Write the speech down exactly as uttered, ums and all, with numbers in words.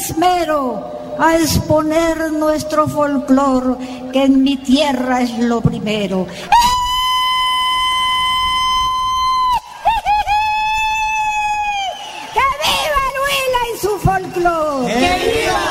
esmero a exponer nuestro folclor, que en mi tierra es lo primero. ¡Que viva el Huila y su folclor! ¡Que viva